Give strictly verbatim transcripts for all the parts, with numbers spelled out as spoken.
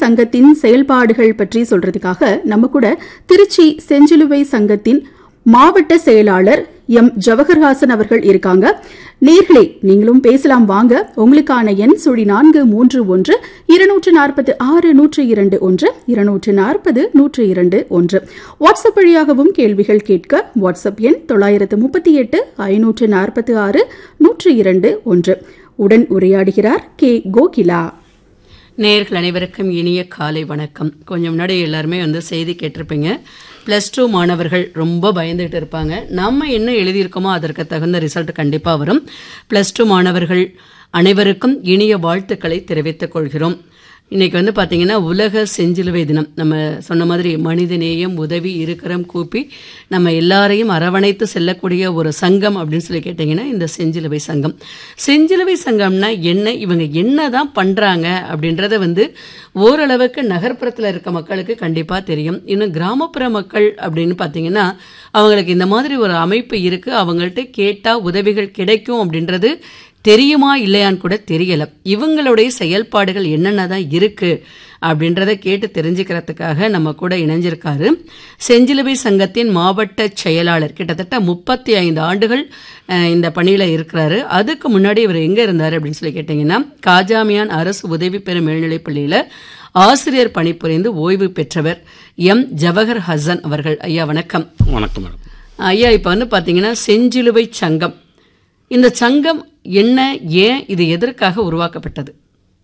சங்கத்தின் செயல்பாடுகள் பற்றி சொல்றதுக்காக நம்ம கூட திருச்சி செஞ்சிலுவை சங்கத்தின் மாவட்ட செயலாளர் எம் ஜவஹர்ஹாசன் அவர்கள் இருக்காங்க. நேர்களே, நீங்களும் பேசலாம் வாங்க. உங்களுக்கான எண் சுழி நான்கு மூன்று ஒன்று இருநூற்று நாற்பது ஆறு நூற்று இரண்டு ஒன்று இருநூற்று நாற்பது நூற்று இரண்டு ஒன்று. வாட்ஸ்அப் வழியாகவும் கேள்விகள் கேட்க வாட்ஸ்அப் எண் தொள்ளாயிரத்து முப்பத்தி எட்டு ஐநூற்று நாற்பத்தி ஆறு நூற்று இரண்டு ஒன்று. உடன் உரையாடுகிறார் கே கோகிலா. நேயர்கள் அனைவருக்கும் இனிய காலை வணக்கம். கொஞ்சம் முன்னாடி எல்லாருமே வந்து செய்தி கேட்டிருப்பீங்க. ப்ளஸ் டூ மாணவர்கள் ரொம்ப பயந்துகிட்டு இருப்பாங்க. நம்ம என்ன எழுதியிருக்கோமோ அதற்கு தகுந்த ரிசல்ட் கண்டிப்பாக வரும். ப்ளஸ் டூ மாணவர்கள் அனைவருக்கும் இனிய வாழ்த்துக்களை தெரிவித்துக் கொள்கிறோம். இன்றைக்கி வந்து பார்த்திங்கன்னா உலக செஞ்சிலுவை தினம். நம்ம சொன்ன மாதிரி மனிதநேயம், உதவி, இருக்கரம் கூப்பி நம்ம எல்லாரையும் அரவணைத்து செல்லக்கூடிய ஒரு சங்கம் அப்படின்னு சொல்லி கேட்டிங்கன்னா இந்த செஞ்சிலுவை சங்கம். செஞ்சிலுவை சங்கம்னா என்ன, இவங்க என்ன தான் பண்ணுறாங்க அப்படின்றத வந்து ஓரளவுக்கு நகர்ப்புறத்தில் இருக்க மக்களுக்கு கண்டிப்பாக தெரியும். இன்னும் கிராமப்புற மக்கள் அப்படின்னு பார்த்திங்கன்னா அவங்களுக்கு இந்த மாதிரி ஒரு அமைப்பு இருக்குது, அவங்கள்ட்ட கேட்டால் உதவிகள் கிடைக்கும் அப்படின்றது தெரியுமா இல்லையான்னு கூட தெரியலை. இவங்களுடைய செயல்பாடுகள் என்னென்ன தான் இருக்குது அப்படின்றத கேட்டு தெரிஞ்சுக்கிறதுக்காக நம்ம கூட இணைஞ்சிருக்காரு செஞ்சிலுவை சங்கத்தின் மாவட்ட செயலாளர். கிட்டத்தட்ட முப்பத்தி ஐந்து ஆண்டுகள் இந்த பணியில் இருக்கிறாரு. அதுக்கு முன்னாடி இவர் எங்கே இருந்தார் அப்படின்னு சொல்லி கேட்டிங்கன்னா காஜாமியான் அரசு உதவி பெறும் மேல்நிலைப் பள்ளியில் ஆசிரியர் பணிபுரிந்து ஓய்வு பெற்றவர் எம் ஜவஹர் ஹசன் அவர்கள். ஐயா வணக்கம். வணக்கம் மேடம். ஐயா, இப்போ வந்து பார்த்தீங்கன்னா செஞ்சிலுவை சங்கம், இந்த சங்கம் என்ன, ஏன், இது எதற்காக உருவாக்கப்பட்டது?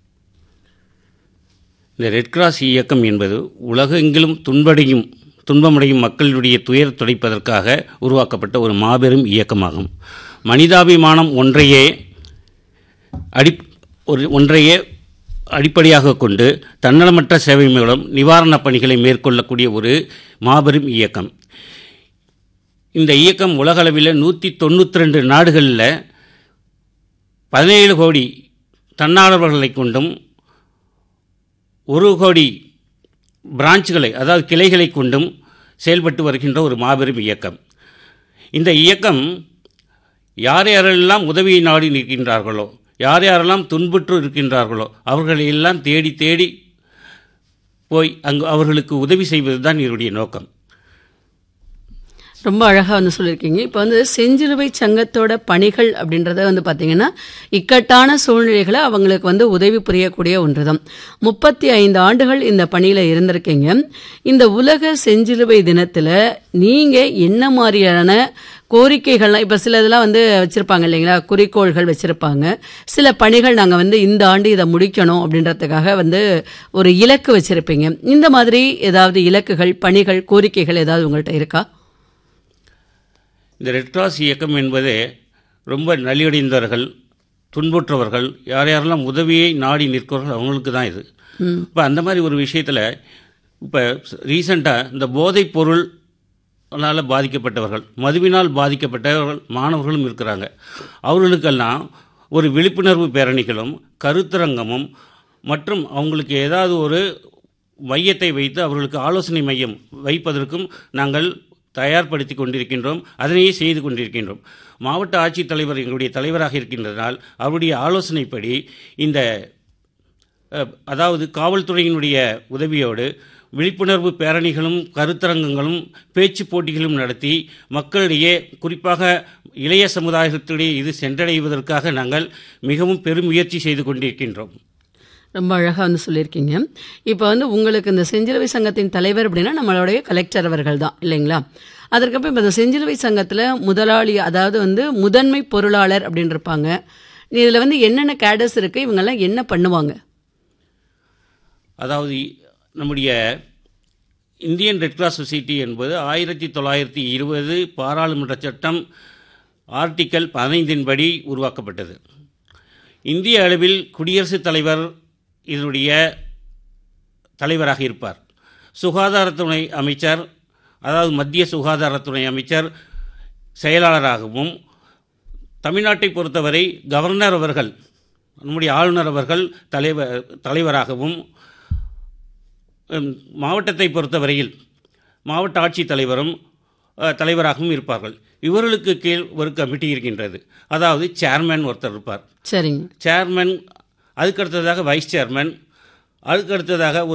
இந்த ரெட் கிராஸ் இயக்கம் என்பது உலகெங்கிலும் துன்படையும் துன்பமடையும் மக்களுடைய துயர் துடைப்பதற்காக உருவாக்கப்பட்ட ஒரு மாபெரும் இயக்கமாகும். மனிதாபிமானம் ஒன்றையே அடி ஒரு ஒன்றையே அடிப்படையாக கொண்டு தன்னலமற்ற சேவை மூலம் நிவாரணப் பணிகளை மேற்கொள்ளக்கூடிய ஒரு மாபெரும் இயக்கம். இந்த இயக்கம் உலகளவில் நூற்றி தொண்ணூற்றி ரெண்டு நாடுகளில் பதினேழு கோடி தன்னார்வலர்களை கொண்டும் ஒரு கோடி பிரான்ச்சுகளை அதாவது கிளைகளை கொண்டும் செயல்பட்டு வருகின்ற ஒரு மாபெரும் இயக்கம். இந்த இயக்கம் யார் யாரெல்லாம் உதவியை நாடி நிற்கின்றார்களோ, யார் யாரெல்லாம் துன்புற்று இருக்கின்றார்களோ அவர்களையெல்லாம் தேடி தேடி போய் அங்கு அவர்களுக்கு உதவி செய்வது தான் இதனுடைய நோக்கம். ரொம்ப அழகாக வந்து சொல்லியிருக்கீங்க. இப்போ வந்து செஞ்சிலுவை சங்கத்தோட பணிகள் அப்படின்றத வந்து பார்த்திங்கன்னா இக்கட்டான சூழ்நிலைகளை அவங்களுக்கு வந்து உதவி புரியக்கூடிய ஒன்று தான். முப்பத்தி ஐந்து ஆண்டுகள் இந்த பணியில் இருந்திருக்கீங்க. இந்த உலக செஞ்சிலுவை தினத்தில் நீங்கள் என்ன மாதிரியான கோரிக்கைகள்லாம், இப்போ சில இதெல்லாம் வந்து வச்சுருப்பாங்க இல்லைங்களா, குறிக்கோள்கள் வச்சுருப்பாங்க. சில பணிகள் நாங்கள் வந்து இந்த ஆண்டு இதை முடிக்கணும் அப்படின்றதுக்காக வந்து ஒரு இலக்கு வச்சுருப்பீங்க. இந்த மாதிரி ஏதாவது இலக்குகள், பணிகள், கோரிக்கைகள் ஏதாவது உங்கள்கிட்ட இருக்கா? இந்த ரெட் கிராஸ் இயக்கம் என்பது ரொம்ப நலிவடைந்தவர்கள், துன்புற்றவர்கள், யார் யாரெல்லாம் உதவியை நாடி நிற்கிறார்கள் அவங்களுக்கு தான் இது. இப்போ அந்த மாதிரி ஒரு விஷயத்தில் இப்போ ரீசண்டாக இந்த போதைப் பொருளால் பாதிக்கப்பட்டவர்கள், மதுவினால் பாதிக்கப்பட்டவர்கள் மாணவர்களும் இருக்கிறாங்க. அவர்களுக்கெல்லாம் ஒரு விழிப்புணர்வு பேரணிகளும் கருத்தரங்கமும் மற்றும் அவங்களுக்கு ஏதாவது ஒரு மையத்தை வைத்து அவர்களுக்கு ஆலோசனை மையம் வைப்பதற்கும் நாங்கள் தயார்படுத்தி கொண்டிருக்கின்றோம். அதனையே செய்து கொண்டிருக்கின்றோம். மாவட்ட ஆட்சித்தலைவர் எங்களுடைய தலைவராக இருக்கின்றதால் அவருடைய ஆலோசனைப்படி இந்த அதாவது காவல்துறையினுடைய உதவியோடு விழிப்புணர்வு பேரணிகளும் கருத்தரங்கங்களும் பேச்சு போட்டிகளும் நடத்தி மக்களிடையே, குறிப்பாக இளைய சமுதாயத்திடையே இது சென்றடைவதற்காக நாங்கள் மிகவும் பெரும் முயற்சி செய்து கொண்டிருக்கின்றோம். ரொம்ப அழகாக வந்து சொல்லியிருக்கீங்க. இப்போ வந்து உங்களுக்கு இந்த செஞ்சிலுவை சங்கத்தின் தலைவர் அப்படின்னா நம்மளுடைய கலெக்டர் அவர்கள் தான் இல்லைங்களா? அதற்கப்புறம் இப்போ இந்த செஞ்சிலுவை சங்கத்தில் முதலாளி, அதாவது வந்து முதன்மை பொருளாளர் அப்படின்னு இருப்பாங்க. இதில் வந்து என்னென்ன கேடர்ஸ் இருக்குது, இவங்கெல்லாம் என்ன பண்ணுவாங்க? அதாவது நம்முடைய இந்தியன் ரெட் கிராஸ் சொசைட்டி என்பது ஆயிரத்தி தொள்ளாயிரத்தி இருபது பாராளுமன்ற சட்டம் ஆர்டிக்கல் பதினைந்தின் படி உருவாக்கப்பட்டது. இந்திய அளவில் குடியரசுத் தலைவர் இதனுடைய தலைவராக இருப்பார். சுகாதாரத்துறை அமைச்சர், அதாவது மத்திய சுகாதாரத்துறை அமைச்சர் செயலாளராகவும், தமிழ்நாட்டை பொறுத்தவரை கவர்னர் அவர்கள், நம்முடைய ஆளுநர் அவர்கள் தலைவர் தலைவராகவும், மாவட்டத்தை பொறுத்தவரையில் மாவட்ட ஆட்சித்தலைவரும் தலைவராகவும் இருப்பார்கள். இவர்களுக்கு கீழ் ஒரு கமிட்டி இருக்கின்றது. அதாவது சேர்மேன் ஒருத்தர் இருப்பார். சரிங்க. சேர்மேன், அதுக்கடுத்ததாக வைஸ் சேர்மேன், அதுக்கடுத்ததாக ஒரு